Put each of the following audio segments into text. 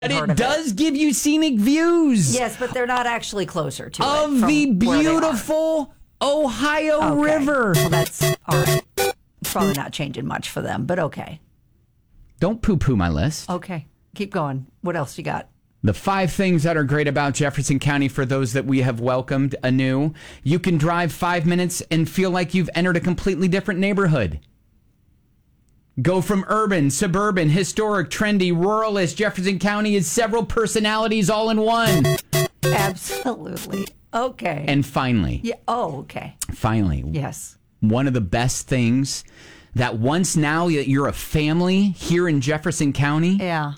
But it does give you scenic views. Yes, but they're not actually closer to of the beautiful Ohio River. Well, that's all right. It's probably not changing much for them, but okay. Don't poo-poo my list. Okay, keep going. What else you got? The 5 things that are great about Jefferson County for those that we have welcomed anew. You can drive 5 minutes and feel like you've entered a completely different neighborhood. Go from urban, suburban, historic, trendy, ruralist. Jefferson County is several personalities all in one. Absolutely. Okay. And finally. Yeah. Oh, okay. Finally. Yes. One of the best things that once now you're a family here in Jefferson County. Yeah.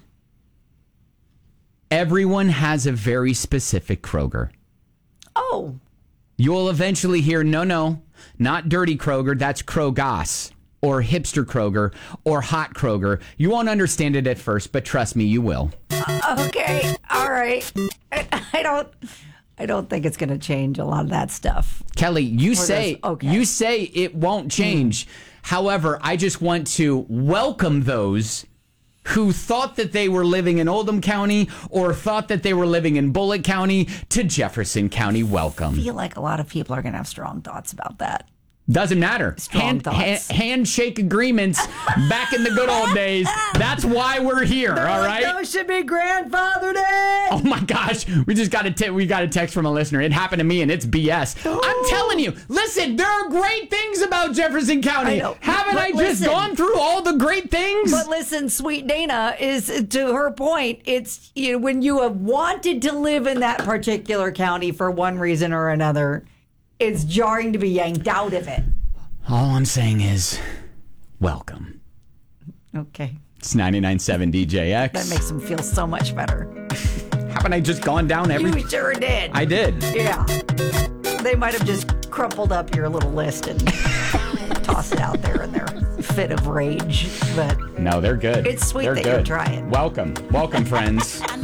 Everyone has a very specific Kroger. Oh. You'll eventually hear, no, not dirty Kroger. That's Krogas. Or hipster Kroger, or hot Kroger. You won't understand it at first, but trust me, you will. Okay, all right. I don't think it's going to change a lot of that stuff. Kelly, you say it won't change. However, I just want to welcome those who thought that they were living in Oldham County or thought that they were living in Bullitt County to Jefferson County. Welcome. I feel like a lot of people are going to have strong thoughts about that. Doesn't matter. Handshake agreements back in the good old days. That's why we're here. All right. Those should be Grandfather Day. Oh my gosh, we just got a text from a listener. It happened to me, and it's BS. Oh. I'm telling you. Listen, there are great things about Jefferson County. Haven't I just gone through all the great things? But listen, sweet Dana is to her point. It's when you have wanted to live in that particular county for one reason or another. It's jarring to be yanked out of it. All I'm saying is, welcome. Okay. It's 99.7 DJX. That makes them feel so much better. Haven't I just gone down every... You sure did. I did. Yeah. They might have just crumpled up your little list and tossed it out there in their fit of rage. But no, they're good. It's sweet that you're trying. Welcome. Welcome, friends.